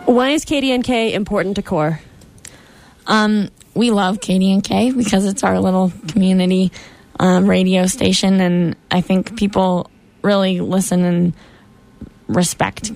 Why is KDNK important to CORE? We love KDNK because it's our little community radio station, and I think people really listen to and respect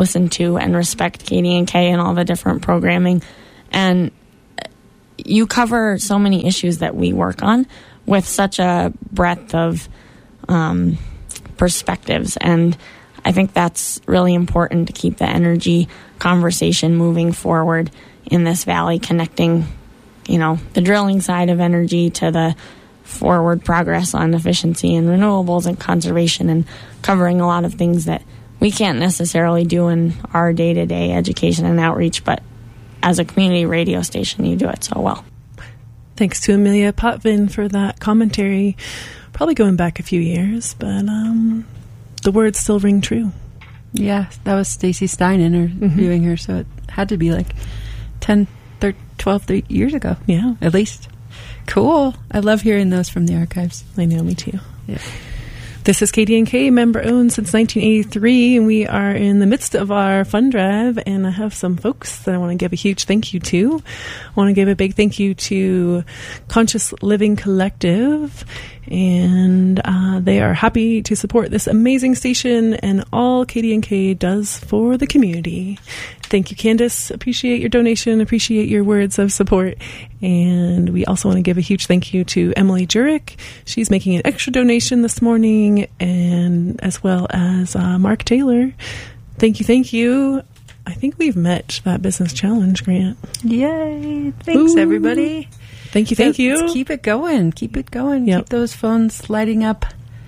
KDNK and all the different programming. And you cover so many issues that we work on with such a breadth of perspectives, and I think that's really important to keep the energy conversation moving forward in this valley, connecting, the drilling side of energy to the forward progress on efficiency and renewables and conservation, and covering a lot of things that we can't necessarily do in our day-to-day education and outreach, but as a community radio station, you do it so well. Thanks to Amelia Potvin for that commentary. Probably going back a few years, but the words still ring true. Yeah, that was Stacey Stein interviewing her, so it had to be like 10, 12 years ago. Yeah. At least. Cool. I love hearing those from the archives. I know, me too. Yeah. This is KDNK, member-owned since 1983, and we are in the midst of our fund drive, and I have some folks that I want to give a huge thank you to. I want to give a big thank you to Conscious Living Collective, and they are happy to support this amazing station and all KDNK does for the community. Thank you, Candace. Appreciate your donation. Appreciate your words of support. And we also want to give a huge thank you to Emily Jurek. She's making an extra donation this morning, and as well as Mark Taylor. Thank you. I think we've met that business challenge grant. Yay. Thanks, everybody. Thank you. Let's keep it going. Yep. Keep those phones lighting up.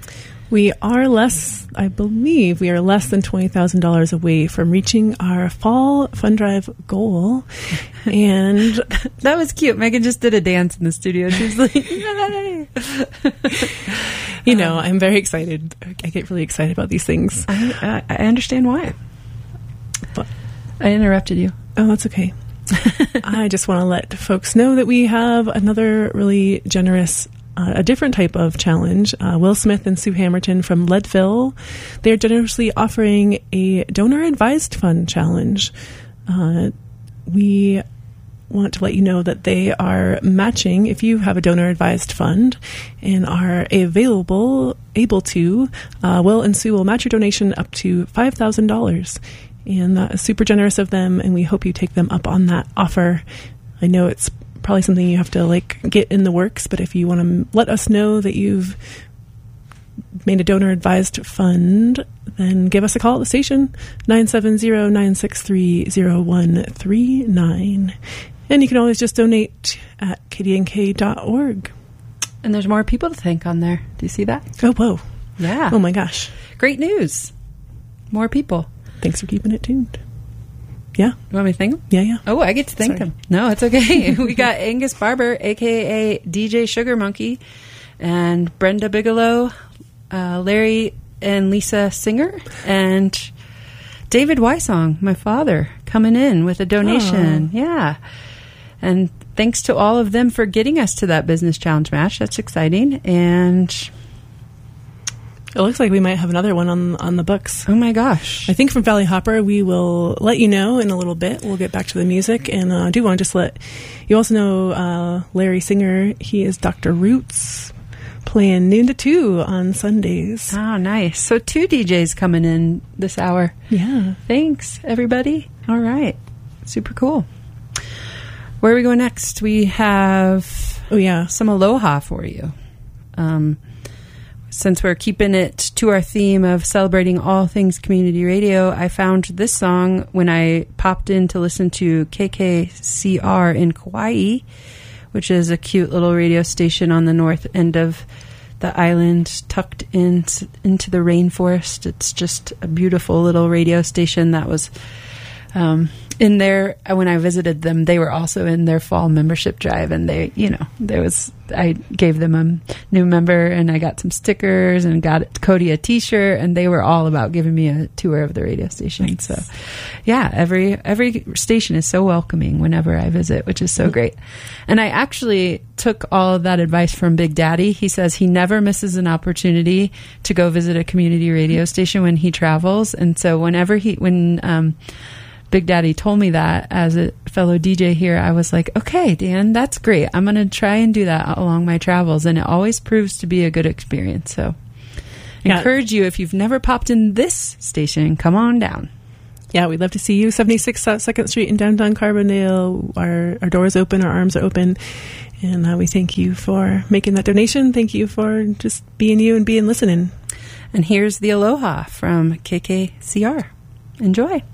I believe we are less than $20,000 away from reaching our fall fund drive goal. And that was cute. Megan just did a dance in the studio. She was like, yay! I'm very excited. I get really excited about these things. I understand why. But I interrupted you. Oh, that's okay. I just want to let folks know that we have another really generous a different type of challenge. Will Smith and Sue Hamilton from Leadville, they're generously offering a donor-advised fund challenge. We want to let you know that they are matching, if you have a donor-advised fund and are able to, Will and Sue will match your donation up to $5,000. And that is super generous of them, and we hope you take them up on that offer. I know it's probably something you have to get in the works, but if you want to let us know that you've made a donor advised fund, then give us a call at the station, 970-963-0139. And you can always just donate at kdnk.org. And there's more people to thank on there. Do you see that? Oh, whoa. Yeah. Oh my gosh. Great news. More people. Thanks for keeping it tuned. Yeah. You want me to thank them? Yeah. Oh, I get to thank them. No, it's okay. We got Angus Barber, a.k.a. DJ Sugar Monkey, and Brenda Bigelow, Larry and Lisa Singer, and David Wysong, my father, coming in with a donation. Oh. Yeah. And thanks to all of them for getting us to that business challenge match. That's exciting. And it looks like we might have another one on the books. Oh my gosh. I think from Valley Hopper, we will let you know in a little bit. We'll get back to the music. And I do want to just let you also know Larry Singer, he is Dr. Roots, playing noon to 2 on Sundays. Oh, nice. So 2 DJs coming in this hour. Yeah. Thanks, everybody. All right. Super cool. Where are we going next? We have some Aloha for you. Since we're keeping it to our theme of celebrating all things community radio, I found this song when I popped in to listen to KKCR in Kauai, which is a cute little radio station on the north end of the island, tucked into the rainforest. It's just a beautiful little radio station that was in there. When I visited them, they were also in their fall membership drive, and I gave them a new member, and I got some stickers and got Cody a t-shirt, and they were all about giving me a tour of the radio station. Nice. So yeah, every station is so welcoming whenever I visit, which is so great. And I actually took all of that advice from Big Daddy. He says he never misses an opportunity to go visit a community radio station when he travels. And so when Big Daddy told me that as a fellow DJ here, I was like, okay, Dan, that's great. I'm going to try and do that along my travels. And it always proves to be a good experience. So encourage you, if you've never popped in this station, come on down. Yeah, we'd love to see you. 76 South 2nd Street in downtown Carbondale. Our doors open, our arms are open. And we thank you for making that donation. Thank you for just being you and being listening. And here's the Aloha from KKCR. Enjoy.